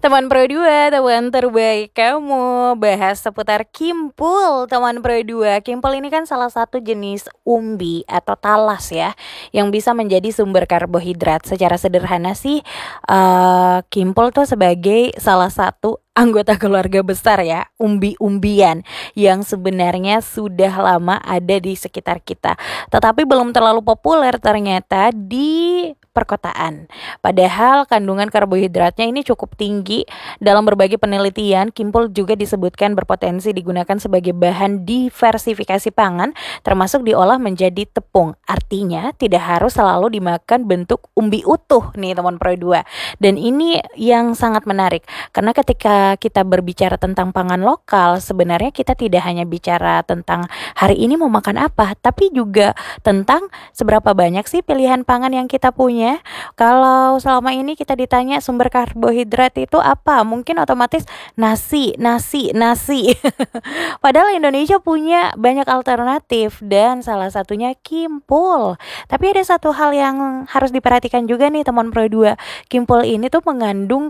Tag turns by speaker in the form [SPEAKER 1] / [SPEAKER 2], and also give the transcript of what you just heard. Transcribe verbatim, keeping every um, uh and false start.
[SPEAKER 1] Teman Pro dua, teman terbaik kamu. Bahas seputar kimpul, teman Pro dua. Kimpul ini kan salah satu jenis umbi atau talas ya, yang bisa menjadi sumber karbohidrat. Secara sederhana sih, uh, kimpul tuh sebagai salah satu anggota keluarga besar ya, umbi-umbian yang sebenarnya sudah lama ada di sekitar kita, tetapi belum terlalu populer ternyata di perkotaan. Padahal kandungan karbohidratnya ini cukup tinggi. Dalam berbagai penelitian, kimpul juga disebutkan berpotensi digunakan sebagai bahan diversifikasi pangan, termasuk diolah menjadi tepung. Artinya tidak harus selalu dimakan bentuk umbi utuh nih teman Pro dua. Dan ini yang sangat menarik, karena ketika kita berbicara tentang pangan lokal, sebenarnya kita tidak hanya bicara tentang hari ini mau makan apa, tapi juga tentang seberapa banyak sih pilihan pangan yang kita punya. Kalau selama ini kita ditanya sumber karbohidrat itu apa, mungkin otomatis nasi, nasi, nasi. Padahal Indonesia punya banyak alternatif dan salah satunya kimpul. Tapi ada satu hal yang harus diperhatikan juga nih teman Pro dua. Kimpul ini tuh mengandung